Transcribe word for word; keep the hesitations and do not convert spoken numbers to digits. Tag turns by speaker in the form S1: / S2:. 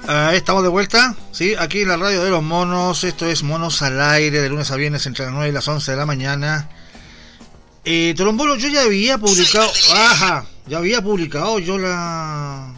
S1: Ah, estamos de vuelta, sí, aquí en la radio de los monos. Esto es Monos al Aire, de lunes a viernes entre las nueve y las once de la mañana. Eh, Torombolo, yo ya había publicado, ajá, ya había publicado yo la